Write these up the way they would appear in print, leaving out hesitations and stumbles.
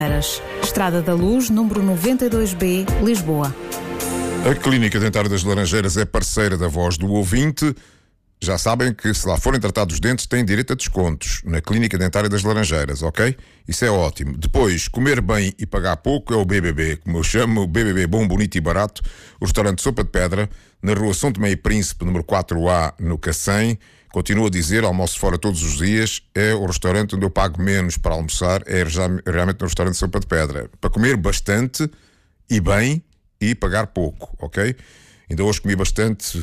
Estrada da Luz, número 92B, Lisboa. A Clínica Dentária das Laranjeiras é parceira da Voz do Ouvinte. Já sabem que se lá forem tratados os dentes têm direito a descontos na Clínica Dentária das Laranjeiras, ok? Isso é ótimo. Depois, comer bem e pagar pouco é o BBB, como eu chamo, o BBB Bom, Bonito e Barato, o restaurante Sopa de Pedra, na rua São Tomé e Príncipe, número 4A, no Cacém. Continuo a dizer, almoço fora todos os dias, é o restaurante onde eu pago menos para almoçar, é realmente no restaurante Sopa de Pedra. Para comer bastante e bem e pagar pouco, ok? Ainda hoje comi bastante,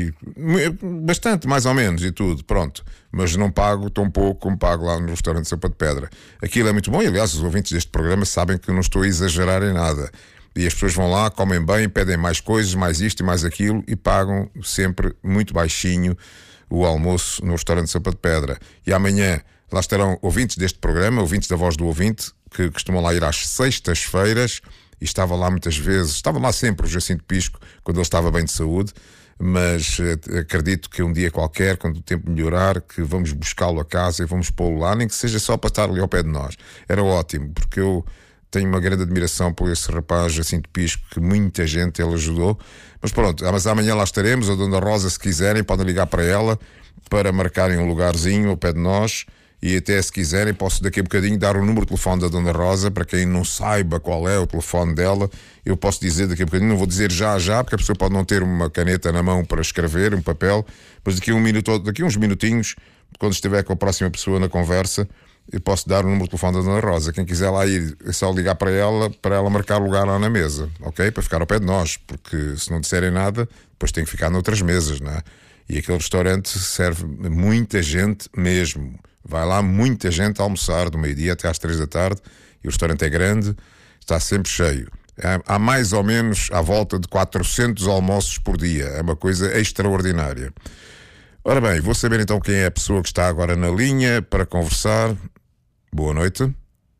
mais ou menos, e tudo, pronto. Mas não pago tão pouco como pago lá no restaurante Sopa de Pedra. Aquilo é muito bom e, aliás, os ouvintes deste programa sabem que eu não estou a exagerar em nada. E as pessoas vão lá, comem bem, pedem mais coisas, mais isto e mais aquilo, e pagam sempre muito baixinho o almoço no restaurante Sopa de Pedra. E amanhã lá estarão ouvintes deste programa, ouvintes da Voz do Ouvinte, que costumam lá ir às sextas-feiras, e estava lá muitas vezes, estava lá sempre o Jacinto Pisco, quando ele estava bem de saúde, mas acredito que um dia qualquer, quando o tempo melhorar, que vamos buscá-lo a casa e vamos pô-lo lá, nem que seja só para estar ali ao pé de nós. Era ótimo, porque eu tenho uma grande admiração por esse rapaz Jacinto Pisco, que muita gente ele ajudou. Mas pronto, mas amanhã lá estaremos, a Dona Rosa, se quiserem, podem ligar para ela, para marcarem um lugarzinho ao pé de nós. E até, se quiserem, posso daqui a bocadinho dar o número de telefone da Dona Rosa, para quem não saiba qual é o telefone dela. Eu posso dizer daqui a bocadinho, não vou dizer já, porque a pessoa pode não ter uma caneta na mão para escrever, um papel, mas daqui a uns minutinhos, quando estiver com a próxima pessoa na conversa, eu posso dar o número de telefone da Dona Rosa. Quem quiser lá ir, é só ligar para ela marcar lugar lá na mesa, ok? Para ficar ao pé de nós, porque se não disserem nada, depois tem que ficar noutras mesas, não é? E aquele restaurante serve muita gente mesmo. Vai lá muita gente a almoçar, do meio-dia até às 3 da tarde, e o restaurante é grande, está sempre cheio. Há mais ou menos à volta de 400 almoços por dia. É uma coisa extraordinária. Ora bem, vou saber então quem é a pessoa que está agora na linha para conversar. Boa noite.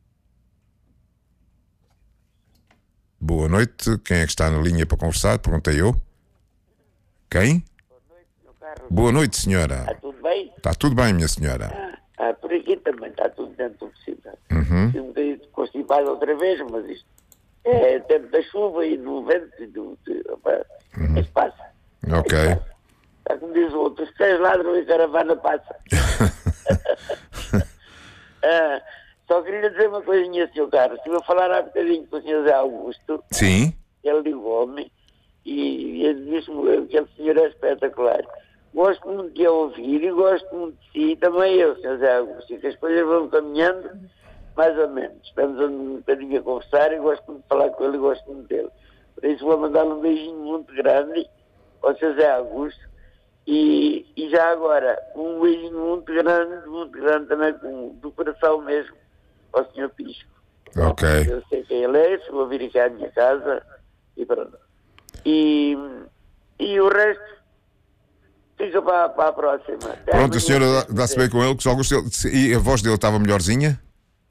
Boa noite. Quem é que está na linha para conversar? Perguntei eu. Quem? Boa noite, meu Carlos. Boa noite, senhora. Está tudo bem? Está tudo bem, minha senhora. Por aqui também está tudo dentro do possível. Uhum. Um bocadinho constipado outra vez, mas isto é tempo da chuva e do vento e mas passa. Ok. Está como diz o outro, os três ladram e a caravana passa. Só queria dizer uma coisinha, Sr. Carlos. Estive a falar há bocadinho com o Sr. Zé Augusto. Sim. Ele ligou-me e ele disse-me que aquele senhor é espetacular. Gosto muito de ouvir e gosto muito de si, também eu, Sr. Zé Augusto, e que as coisas vão caminhando mais ou menos. Estamos um bocadinho a conversar e gosto muito de falar com ele e gosto muito dele. Por isso vou mandar-lhe um beijinho muito grande ao Sr. Zé Augusto e já agora um beijinho muito grande também do coração mesmo ao Sr. Pisco. Ok. Eu sei quem ele é, se vou vir aqui à minha casa e pronto. E o resto fica para a próxima. Pronto, a senhora dá-se bem com ele, que o Augusto, e a voz dele estava melhorzinha?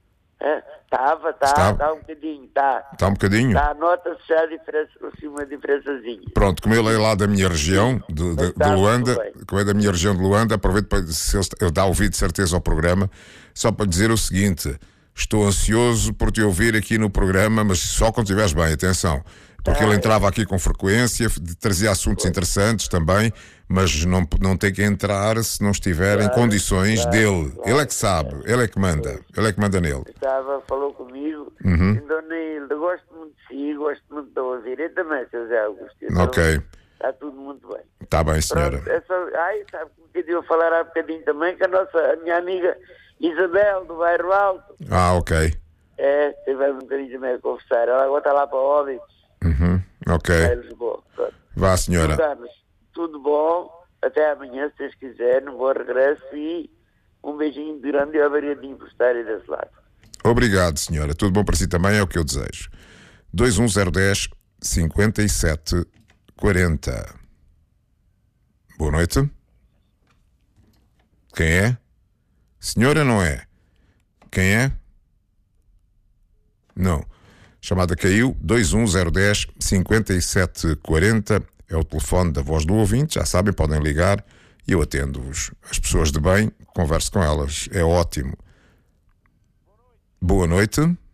Está um bocadinho, está. Está um bocadinho? Nota-se já uma diferençazinha. Pronto, como ele é lá da minha região, de Luanda, como é da minha região de Luanda, aproveito para, se ele dá ouvido de certeza ao programa, só para dizer o seguinte: estou ansioso por te ouvir aqui no programa, mas só quando estiveres bem, atenção. Porque ele entrava aqui com frequência, trazia assuntos interessantes também, mas não tem que entrar se não estiver em condições dele. Ele é que sabe, ele é que manda nele. Falou comigo, eu gosto muito de si, gosto muito de ouvir. Eu também, Sr. Zé Augusto. Então, ok. Está tudo muito bem. Está bem, senhora. Sabe como que eu falar há bocadinho também, que a minha amiga Isabel, do Bairro Alto. Ok. Estivemos um bocadinho também a conversar. Ela agora está lá para Óbidos. Ok. Vá, senhora. Carlos, tudo bom. Até amanhã, se vocês quiserem. Um bom regresso e um beijinho grande e obrigadinho por estarem desse lado. Obrigado, senhora. Tudo bom para si também, é o que eu desejo. 21010 57 40. Boa noite. Quem é? Senhora, não é? Quem é? Não. Chamada caiu. 21010 57 40 é o telefone da Voz do Ouvinte. Já sabem, podem ligar e eu atendo-vos. As pessoas de bem, converso com elas. É ótimo. Boa noite.